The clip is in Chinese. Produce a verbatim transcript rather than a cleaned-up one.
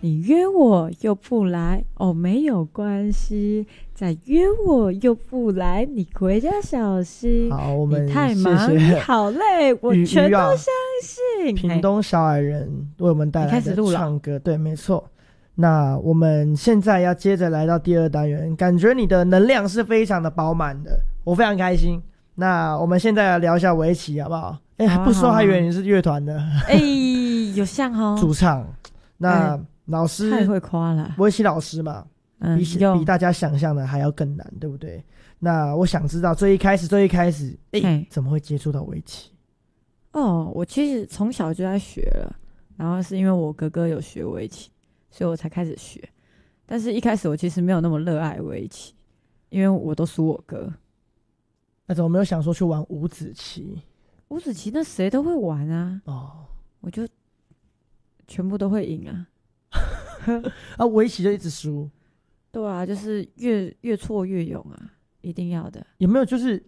你约我又不来，哦，没有关系，再约我又不来，你回家小心。 好，我们你太忙， 谢谢你好累，我全都相信。 屏东小矮人为我们带来的唱歌，对，没错。那我们现在要接着来到第二单元，感觉你的能量是非常的饱满的，我非常开心。那我们现在来聊一下围棋好不好？哎、欸啊，不说还以为你是乐团的， 哎、欸，有像哦， 主唱。那、欸、老师太会夸了， 围棋老师嘛， 嗯、 比比大家想象的还要更难，对不对？那我想知道最一开始，最一开始，哎、欸，怎么会接触到围棋？ 哦，我其实从小就在学了，然后是因为我哥哥有学围棋，所以我才开始学。但是一开始我其实没有那么热爱围棋，因为我都输我哥。 那怎么没有想说去玩五子棋？ 五子棋那谁都会玩啊， 哦， 我就全部都会赢啊。 啊，围棋就一直输。 对啊，就是越越挫越勇啊，一定要的。 有没有就是